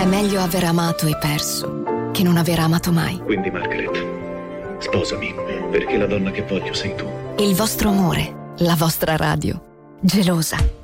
È meglio aver amato e perso che non aver amato mai. Quindi, Margaret, sposami, perché la donna che voglio sei tu. Il vostro amore, la vostra radio. Gelosa.